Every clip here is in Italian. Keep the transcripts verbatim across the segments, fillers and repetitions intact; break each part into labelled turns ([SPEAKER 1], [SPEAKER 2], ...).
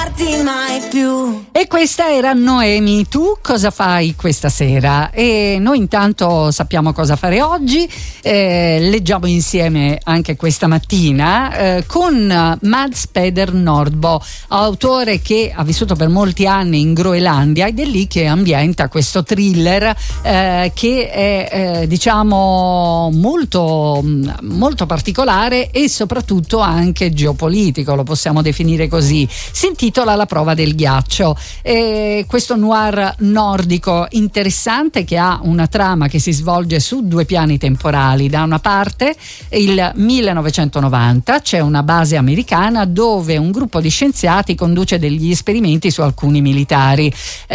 [SPEAKER 1] mai più.
[SPEAKER 2] E questa era Noemi. Tu cosa fai questa sera? E noi intanto sappiamo cosa fare oggi, eh, leggiamo insieme anche questa mattina eh, con Mads Peder Nordbo, autore che ha vissuto per molti anni in Groenlandia, ed è lì che ambienta questo thriller eh, che è eh, diciamo molto, molto particolare e soprattutto anche geopolitico, lo possiamo definire così. Si intitola La prova del ghiaccio. E questo noir nordico interessante che ha una trama che si svolge su due piani temporali. Da una parte il millenovecentonovanta, c'è una base americana dove un gruppo di scienziati conduce degli esperimenti su alcuni militari,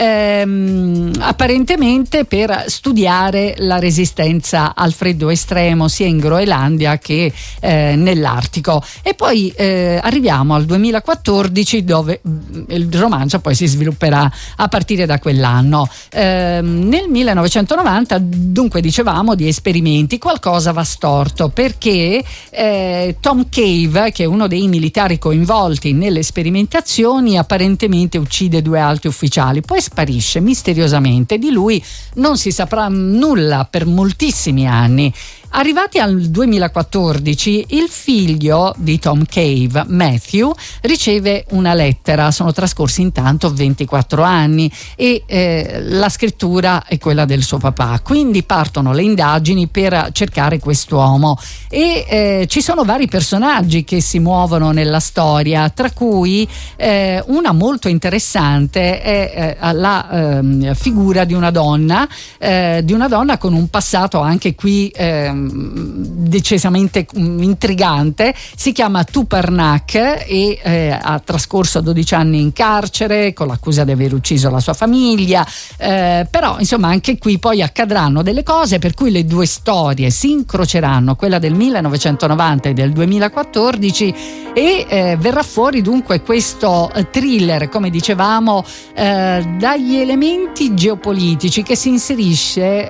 [SPEAKER 2] ehm, apparentemente per studiare la resistenza al freddo estremo sia in Groenlandia che eh, nell'Artico. E poi eh, arriviamo al duemilaquattordici, dove il romanzo poi si svilupperà a partire da quell'anno. Eh, nel millenovecentonovanta, dunque, dicevamo di esperimenti, qualcosa va storto perché eh, Tom Cave, che è uno dei militari coinvolti nelle sperimentazioni, apparentemente uccide due alti ufficiali, poi sparisce misteriosamente. Di lui non si saprà nulla per moltissimi anni. Arrivati al duemilaquattordici, il figlio di Tom Cave, Matthew, riceve una lettera. Sono trascorsi intanto ventiquattro anni e eh, la scrittura è quella del suo papà. Quindi partono le indagini per cercare quest'uomo e eh, ci sono vari personaggi che si muovono nella storia, tra cui eh, una molto interessante è eh, la eh, figura di una donna, eh, di una donna con un passato anche qui eh, decisamente intrigante. Si chiama Tuparnak e eh, ha trascorso dodici anni in carcere con l'accusa di aver ucciso la sua famiglia, eh, però insomma anche qui poi accadranno delle cose per cui le due storie si incroceranno, quella del millenovecentonovanta e del duemilaquattordici, e eh, verrà fuori dunque questo thriller, come dicevamo, eh, dagli elementi geopolitici che si inserisce,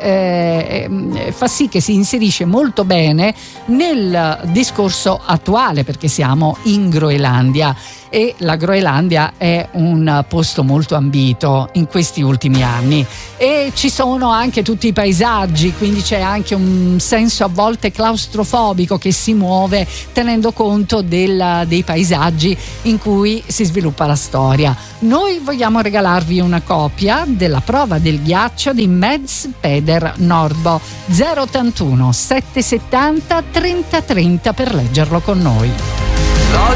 [SPEAKER 2] eh, fa sì che si inserisce molto bene nel discorso attuale, perché siamo in Groenlandia e la Groenlandia è un posto molto ambito in questi ultimi anni e ci sono anche tutti i paesaggi, quindi c'è anche un senso a volte claustrofobico che si muove tenendo conto del, dei paesaggi in cui si sviluppa la storia. Noi vogliamo regalarvi una copia della prova del ghiaccio di Mads Peder Nordbo. Zero ottantuno settecentosettanta trenta trenta per leggerlo con noi.